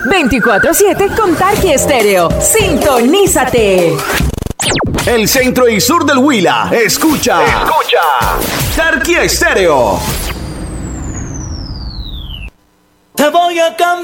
24/7 con Tarqui Estéreo. Sintonízate. El centro y sur del Huila. Escucha. Tarqui Estéreo. Te voy a cambiar.